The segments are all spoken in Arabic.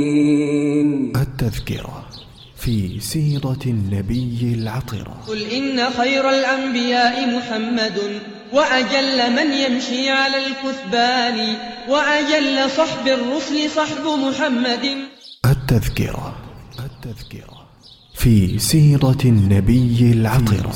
التذكرة في سيرة النبي العطرة. قل إن خير الأنبياء محمد، وأجل من يمشي على الكثبان، وأجل صحب الرسل صحب محمد. التذكرة في سيرة النبي العطرة.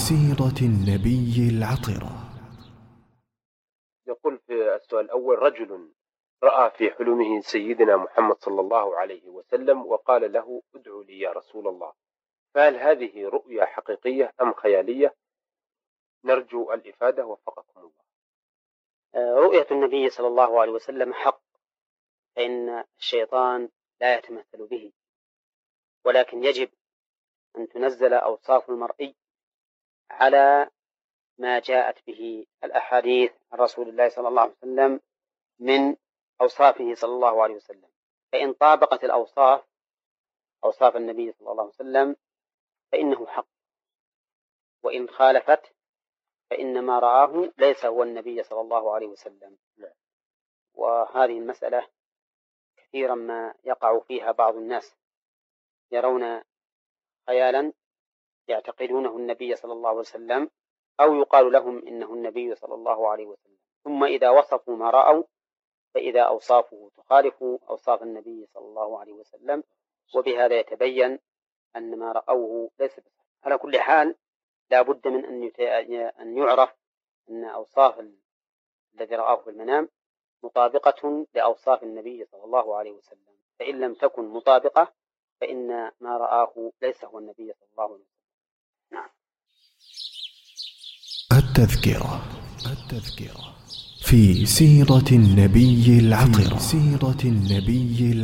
يقول في السؤال الأول: رجل رأى في حلمه سيدنا محمد صلى الله عليه وسلم وقال له: ادعو لي يا رسول الله، فهل هذه رؤيا حقيقية أم خيالية؟ نرجو الإفادة وفقكم الله. رؤية النبي صلى الله عليه وسلم حق، فإن الشيطان لا يتمثل به، ولكن يجب أن تنزل أوصاف المرئي على ما جاءت به الأحاديث عن رسول الله صلى الله عليه وسلم من أوصافه صلى الله عليه وسلم، فإن طابقت الأوصاف أوصاف النبي صلى الله عليه وسلم فإنه حق، وإن خالفت فإن ما رآه ليس هو النبي صلى الله عليه وسلم. وهذه المسألة كثيرا ما يقع فيها بعض الناس، يرون خيالا يعتقدونه النبي صلى الله عليه وسلم، أو يقال لهم إنه النبي صلى الله عليه وسلم، ثم إذا وصفوا ما رأوا فإذا أوصافه تخالف أوصاف النبي صلى الله عليه وسلم، وبهذا يتبين أن ما رأوه ليس بصحيح. على كل حال لا بد من أن يعرف أن أوصاف الذي رآه في المنام مطابقة لأوصاف النبي صلى الله عليه وسلم، فإن لم تكن مطابقة فإن ما رآه ليس هو النبي صلى الله عليه وسلم. نعم. التذكرة في سيرة النبي العطرة.